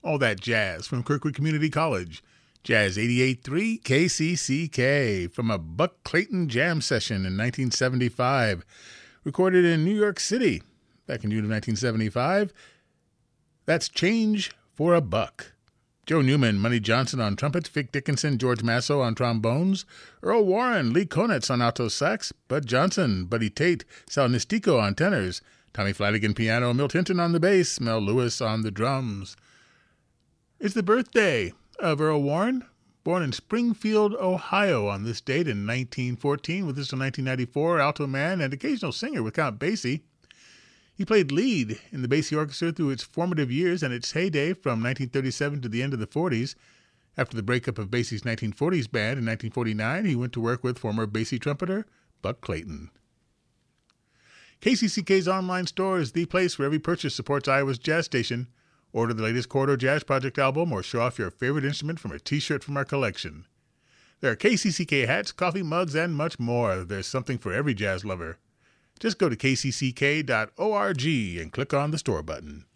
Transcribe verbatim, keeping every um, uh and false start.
All that jazz from Kirkwood Community College. Jazz eighty-eight point three K C C K from a Buck Clayton jam session in nineteen seventy-five. Recorded in New York City back in June of nineteen seventy-five. That's Change for a Buck. Joe Newman, Money Johnson on trumpets, Vic Dickinson, George Masso on trombones, Earl Warren, Lee Konitz on alto sax, Bud Johnson, Buddy Tate, Sal Nistico on tenors, Tommy Flanagan piano, Milt Hinton on the bass, Mel Lewis on the drums. It's the birthday of Earl Warren, born in Springfield, Ohio on this date in nineteen fourteen, with this till nineteen ninety-four, alto man and occasional singer with Count Basie. He played lead in the Basie Orchestra through its formative years and its heyday from nineteen thirty-seven to the end of the forties. After the breakup of Basie's nineteen forties band in nineteen forty-nine, he went to work with former Basie trumpeter Buck Clayton. K C C K's online store is the place where every purchase supports Iowa's jazz station. Order the latest Corridor Jazz Project album or show off your favorite instrument from a t-shirt from our collection. There are K C C K hats, coffee mugs, and much more. There's something for every jazz lover. Just go to k c c k dot org and click on the store button.